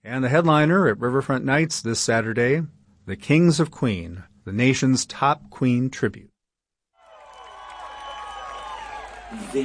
And the headliner at Riverfront Nights this Saturday, The Kings of Queen, the nation's top Queen tribute.